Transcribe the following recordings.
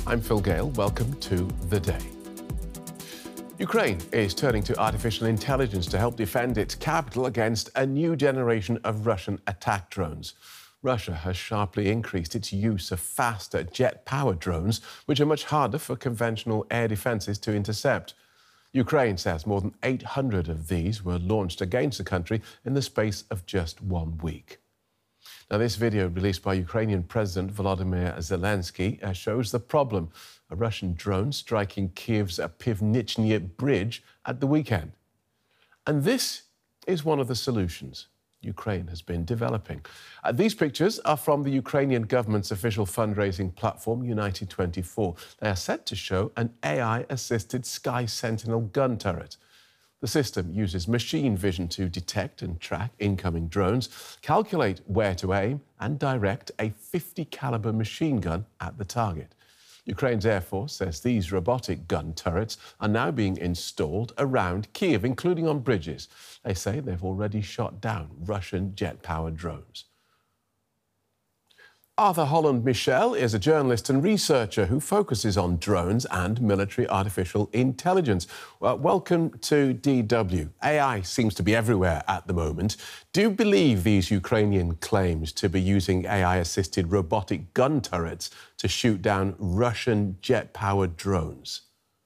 I'm Phil Gale. Welcome to The Day. Ukraine is turning to artificial intelligence to help defend its capital against a new generation of Russian attack drones. Russia has sharply increased its use of faster jet-powered drones, which are much harder for conventional air defences to intercept. Ukraine says more than 800 of these were launched against the country in the space of just 1 week. Now, this video released by Ukrainian President Volodymyr Zelensky shows the problem: a Russian drone striking Kyiv's Pivnichny Bridge at the weekend. And this is one of the solutions Ukraine has been developing. These pictures are from the Ukrainian government's official fundraising platform, United 24. They are set to show an AI-assisted Sky Sentinel gun turret. The system uses machine vision to detect and track incoming drones, calculate where to aim, and direct a .50 caliber machine gun at the target. Ukraine's Air Force says these robotic gun turrets are now being installed around Kyiv, including on bridges. They say they've already shot down Russian jet-powered drones. Arthur Holland Michel is a journalist and researcher who focuses on drones and military artificial intelligence. Welcome to DW. AI seems to be everywhere at the moment. Do you believe these Ukrainian claims to be using AI-assisted robotic gun turrets to shoot down Russian jet-powered drones?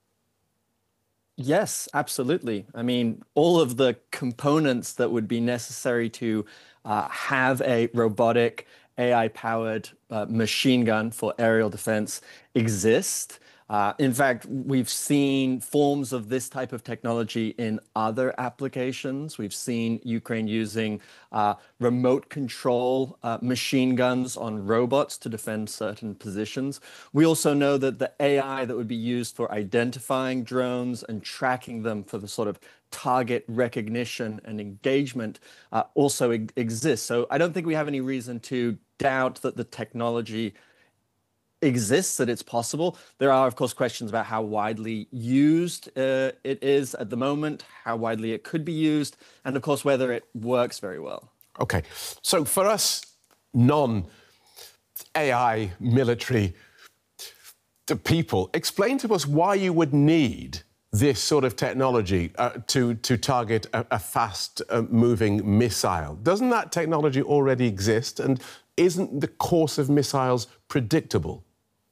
Yes, absolutely. I mean, all of the components that would be necessary to have a robotic AI-powered machine gun for aerial defense exist. In fact, we've seen forms of this type of technology in other applications. We've seen Ukraine using remote control machine guns on robots to defend certain positions. We also know that the AI that would be used for identifying drones and tracking them for the sort of target recognition and engagement also exists. So I don't think we have any reason to doubt that the technology exists, that it's possible. There are, of course, questions about how widely used it is at the moment, how widely it could be used, and of course, whether it works very well. Okay, so for us non-AI military people, explain to us why you would need this sort of technology to target a fast-moving missile. Doesn't that technology already exist, and isn't the course of missiles predictable?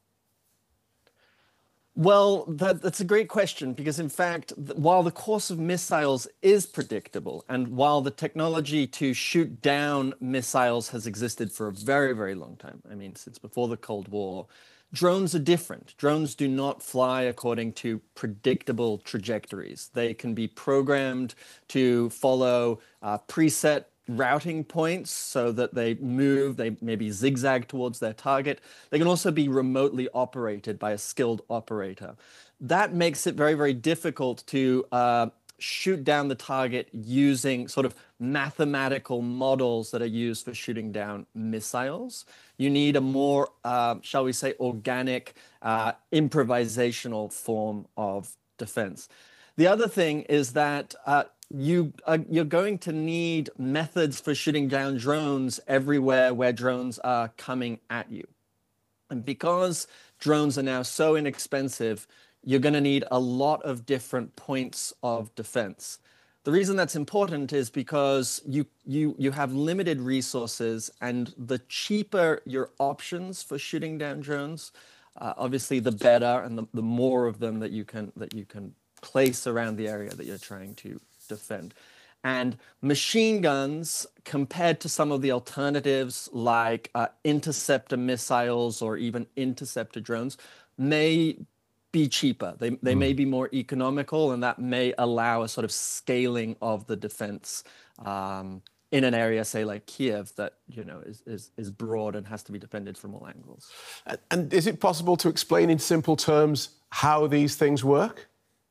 Well, that's a great question, because in fact, while the course of missiles is predictable, and while the technology to shoot down missiles has existed for a very, very long time, I mean, since before the Cold War, drones are different. Drones do not fly according to predictable trajectories. They can be programmed to follow preset routing points so that they maybe zigzag towards their target. They can also be remotely operated by a skilled operator. That makes it very, very difficult to shoot down the target using sort of mathematical models that are used for shooting down missiles. You need a more, shall we say, organic, improvisational form of defense. The other thing is that you're going to need methods for shooting down drones everywhere where drones are coming at you. And because drones are now so inexpensive, you're going to need a lot of different points of defense. The reason that's important is because you have limited resources, and the cheaper your options for shooting down drones, obviously the better, and the more of them that you can place around the area that you're trying to defend. And machine guns, compared to some of the alternatives like interceptor missiles or even interceptor drones, may be cheaper. They may be more economical, and that may allow a sort of scaling of the defense in an area, say, like Kyiv, that is broad and has to be defended from all angles. And is it possible to explain in simple terms how these things work?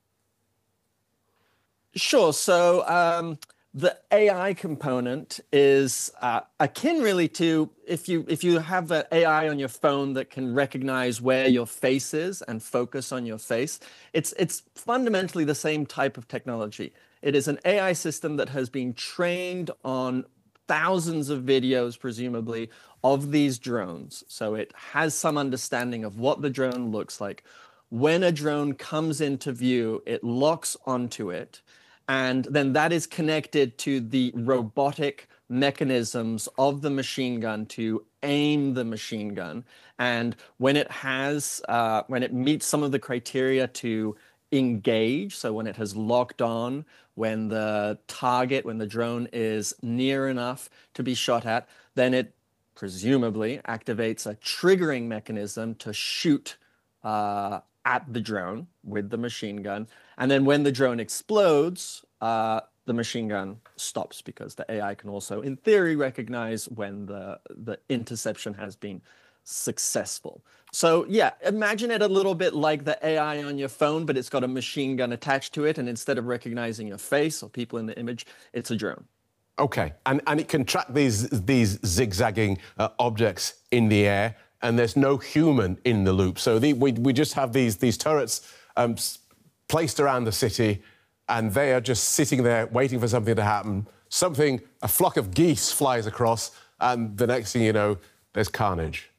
Sure. So the AI component is akin really to if you have an AI on your phone that can recognize where your face is and focus on your face. It's fundamentally the same type of technology. It is an AI system that has been trained on thousands of videos, presumably, of these drones. So it has some understanding of what the drone looks like. When a drone comes into view, it locks onto it, and then that is connected to the robotic mechanisms of the machine gun to aim the machine gun. And when it meets some of the criteria to engage, so when it has locked on, when the drone is near enough to be shot at, then it presumably activates a triggering mechanism to shoot at the drone with the machine gun. And then when the drone explodes, the machine gun stops, because the AI can also, in theory, recognize when the interception has been successful. So yeah, imagine it a little bit like the AI on your phone, but it's got a machine gun attached to it, and instead of recognizing your face or people in the image, it's a drone. Okay, and it can track these zigzagging objects in the air, and there's no human in the loop. So we just have these turrets placed around the city, and they are just sitting there waiting for something to happen. A flock of geese flies across, and the next thing you know, there's carnage.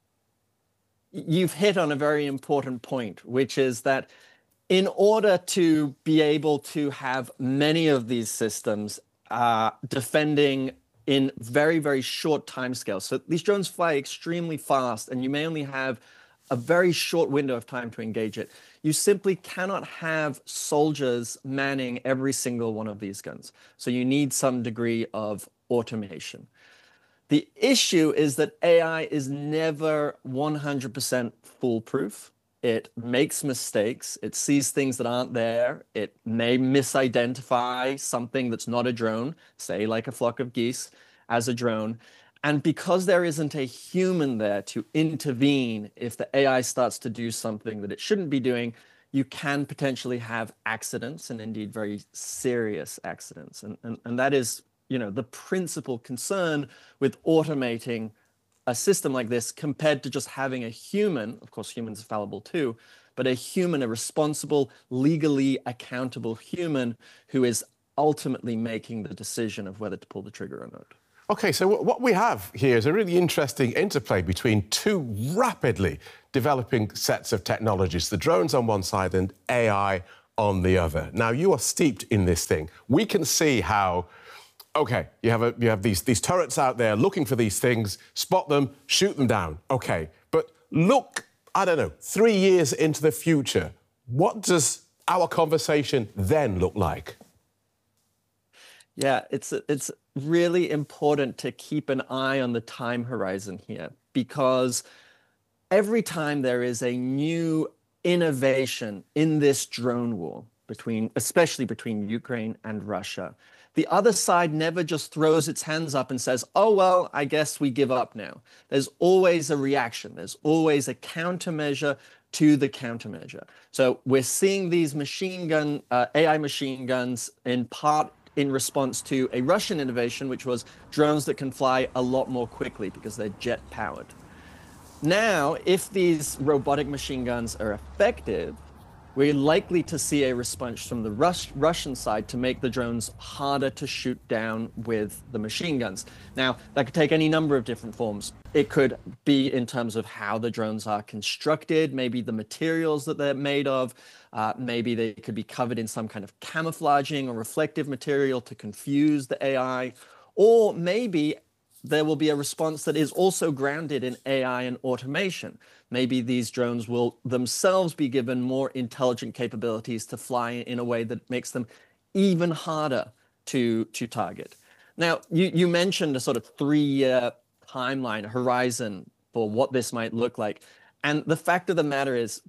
You've hit on a very important point, which is that in order to be able to have many of these systems defending in very, very short timescales. So these drones fly extremely fast, and you may only have a very short window of time to engage it. You simply cannot have soldiers manning every single one of these guns. So you need some degree of automation. The issue is that AI is never 100% foolproof. It makes mistakes. It sees things that aren't there. It may misidentify something that's not a drone, say like a flock of geese, as a drone. And because there isn't a human there to intervene if the AI starts to do something that it shouldn't be doing, you can potentially have accidents, and indeed very serious accidents. And that is, the principal concern with automating a system like this compared to just having a human. Of course, humans are fallible too, but a human, a responsible, legally accountable human who is ultimately making the decision of whether to pull the trigger or not. OK, so what we have here is a really interesting interplay between two rapidly developing sets of technologies, the drones on one side and AI on the other. Now, you are steeped in this thing. We can see how, OK, you have these turrets out there looking for these things, spot them, shoot them down. OK, but look, I don't know, 3 years into the future, what does our conversation then look like? Yeah, it's really important to keep an eye on the time horizon here, because every time there is a new innovation in this drone war, especially between Ukraine and Russia, the other side never just throws its hands up and says, oh, well, I guess we give up now. There's always a reaction. There's always a countermeasure to the countermeasure. So we're seeing these AI machine guns in part in response to a Russian innovation, which was drones that can fly a lot more quickly because they're jet-powered. Now, if these robotic machine guns are effective, we're likely to see a response from the Russian side to make the drones harder to shoot down with the machine guns. Now, that could take any number of different forms. It could be in terms of how the drones are constructed, maybe the materials that they're made of, maybe they could be covered in some kind of camouflaging or reflective material to confuse the AI, or maybe there will be a response that is also grounded in AI and automation. Maybe these drones will themselves be given more intelligent capabilities to fly in a way that makes them even harder to target. Now, you mentioned a sort of 3-year timeline horizon for what this might look like. And the fact of the matter is,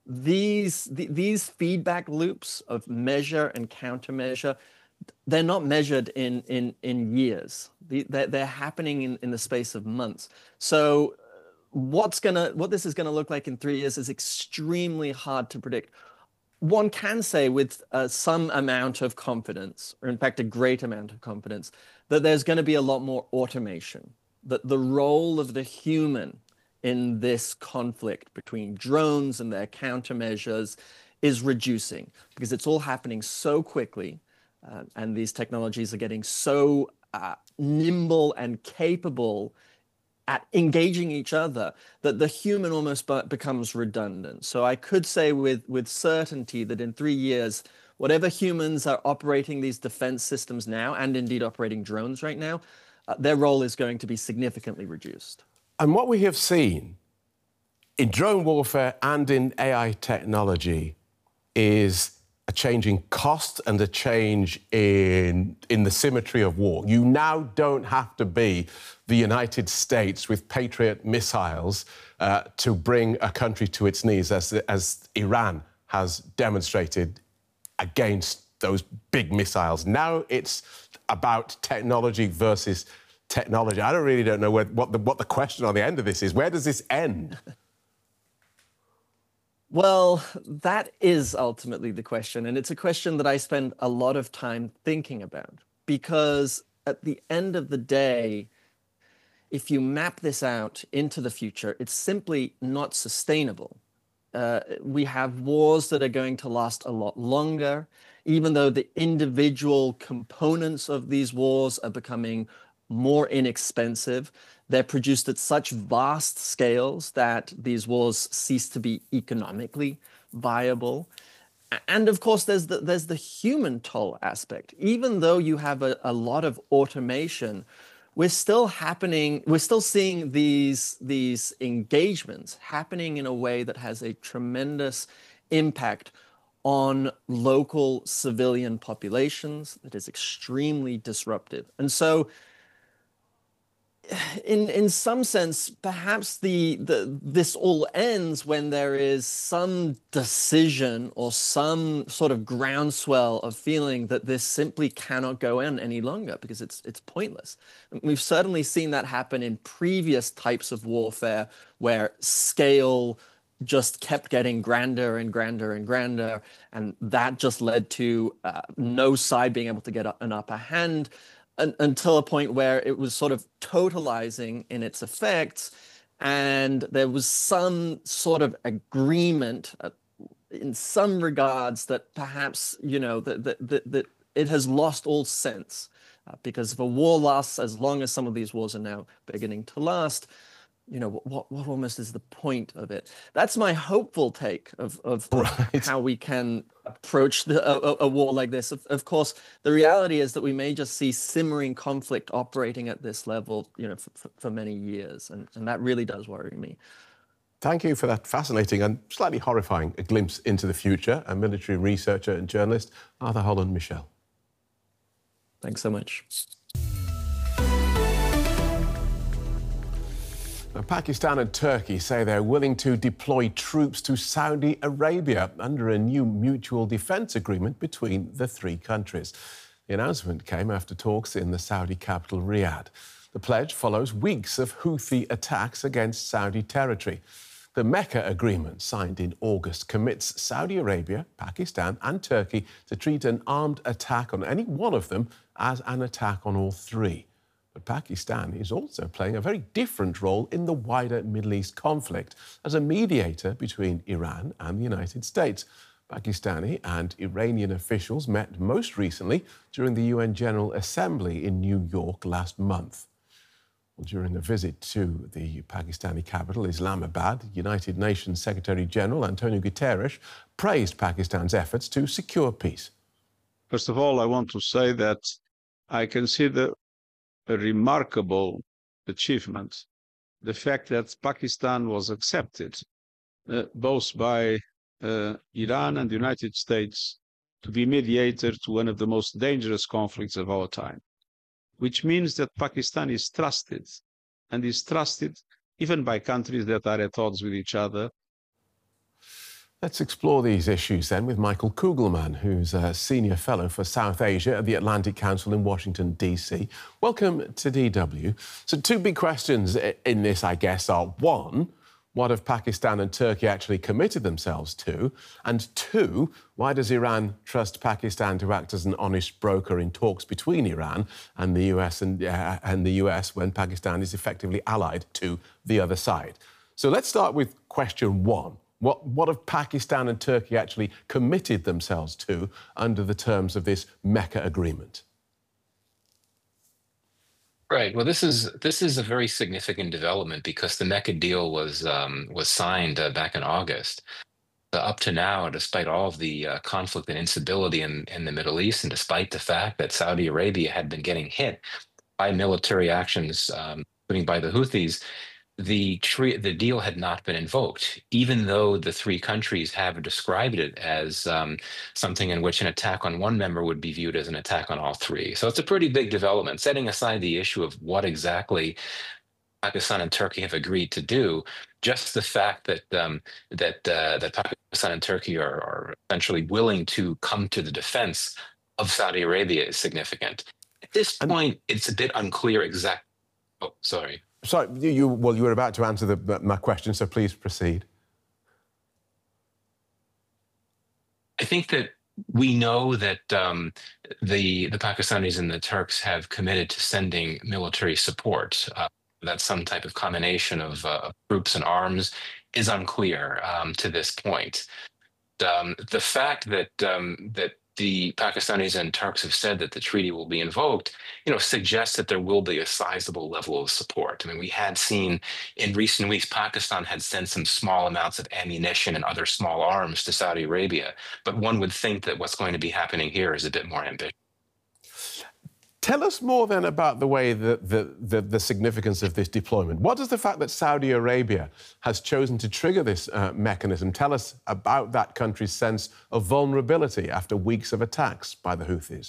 these feedback loops of measure and countermeasure, they're not measured in years. They're happening in the space of months. So what this is gonna look like in 3 years is extremely hard to predict. One can say with some amount of confidence, or in fact a great amount of confidence, that there's going to be a lot more automation, that the role of the human in this conflict between drones and their countermeasures is reducing, because it's all happening so quickly. And these technologies are getting so nimble and capable at engaging each other that the human almost becomes redundant. So I could say with certainty that in 3 years, whatever humans are operating these defense systems now, and indeed operating drones right now, their role is going to be significantly reduced. And what we have seen in drone warfare and in AI technology is a change in cost and a change in the symmetry of war. You now don't have to be the United States with Patriot missiles to bring a country to its knees, as Iran has demonstrated against those big missiles. Now it's about technology versus technology. I don't know what the question on the end of this is. Where does this end? Well, that is ultimately the question. And it's a question that I spend a lot of time thinking about, because at the end of the day, if you map this out into the future, it's simply not sustainable. We have wars that are going to last a lot longer, even though the individual components of these wars are becoming more inexpensive. They're produced at such vast scales that these wars cease to be economically viable. And of course, there's the human toll aspect. Even though you have a lot of automation, we're still seeing these engagements happening in a way that has a tremendous impact on local civilian populations that is extremely disruptive. And so in some sense, perhaps this all ends when there is some decision or some sort of groundswell of feeling that this simply cannot go on any longer because it's pointless. We've certainly seen that happen in previous types of warfare where scale just kept getting grander and grander and grander, and that just led to no side being able to get an upper hand, until a point where it was sort of totalizing in its effects, and there was some sort of agreement in some regards that perhaps, that it has lost all sense. Because if a war lasts as long as some of these wars are now beginning to last, what almost is the point of it? That's my hopeful take of right. how we can approach a war like this. Of course, the reality is that we may just see simmering conflict operating at this level, for many years, and that really does worry me. Thank you for that fascinating and slightly horrifying glimpse into the future. A military researcher and journalist, Arthur Holland-Michel. Thanks so much. Now, Pakistan and Turkey say they're willing to deploy troops to Saudi Arabia under a new mutual defence agreement between the three countries. The announcement came after talks in the Saudi capital, Riyadh. The pledge follows weeks of Houthi attacks against Saudi territory. The Mecca Agreement, signed in August, commits Saudi Arabia, Pakistan and Turkey to treat an armed attack on any one of them as an attack on all three. But Pakistan is also playing a very different role in the wider Middle East conflict as a mediator between Iran and the United States. Pakistani and Iranian officials met most recently during the UN General Assembly in New York last month. Well, during a visit to the Pakistani capital, Islamabad, United Nations Secretary-General Antonio Guterres praised Pakistan's efforts to secure peace. First of all, I want to say that I consider a remarkable achievement the fact that Pakistan was accepted both by Iran and the United States to be mediator to one of the most dangerous conflicts of our time, which means that Pakistan is trusted, and is trusted even by countries that are at odds with each other. Let's explore these issues then with Michael Kugelman, who's a senior fellow for South Asia at the Atlantic Council in Washington, D.C. Welcome to DW. So two big questions in this, I guess, are one, what have Pakistan and Turkey actually committed themselves to? And two, why does Iran trust Pakistan to act as an honest broker in talks between Iran and the US and the US when Pakistan is effectively allied to the other side? So let's start with question one. What have Pakistan and Turkey actually committed themselves to under the terms of this Mecca Agreement? Right. Well, this is a very significant development because the Mecca deal was signed back in August. Up to now, despite all of the conflict and instability in the Middle East, and despite the fact that Saudi Arabia had been getting hit by military actions, including by the Houthis, the deal had not been invoked, even though the three countries have described it as something in which an attack on one member would be viewed as an attack on all three. So it's a pretty big development. Setting aside the issue of what exactly Pakistan and Turkey have agreed to do, just the fact that Pakistan and Turkey are essentially willing to come to the defense of Saudi Arabia is significant. At this And point, it's a bit unclear exactly. Oh, sorry. sorry, you were about to answer my question, so please proceed. I think that we know that the Pakistanis and the Turks have committed to sending military support. That some type of combination of troops and arms is unclear to this point. The fact that the Pakistanis and Turks have said that the treaty will be invoked, suggests that there will be a sizable level of support. I mean, we had seen in recent weeks, Pakistan had sent some small amounts of ammunition and other small arms to Saudi Arabia, but one would think that what's going to be happening here is a bit more ambitious. Tell us more then about the way the significance of this deployment. What does the fact that Saudi Arabia has chosen to trigger this mechanism tell us about that country's sense of vulnerability after weeks of attacks by the Houthis?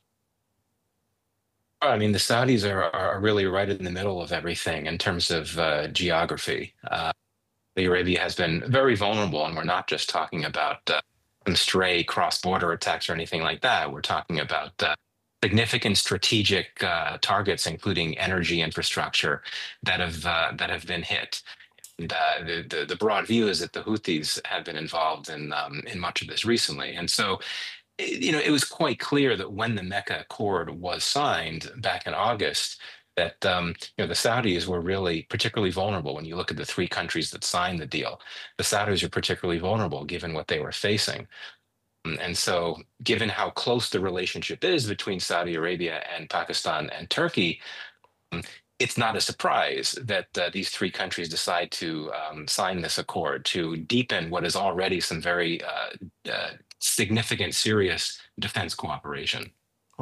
I mean, the Saudis are really right in the middle of everything in terms of geography. Saudi Arabia has been very vulnerable, and we're not just talking about some stray cross-border attacks or anything like that. We're talking about significant strategic targets, including energy infrastructure, that have been hit. And, the broad view is that the Houthis have been involved in much of this recently, and so it was quite clear that when the Mecca Accord was signed back in August, that the Saudis were really particularly vulnerable. When you look at the three countries that signed the deal, the Saudis are particularly vulnerable given what they were facing. And so, given how close the relationship is between Saudi Arabia and Pakistan and Turkey, it's not a surprise that these three countries decide to sign this accord to deepen what is already some very significant, serious defense cooperation.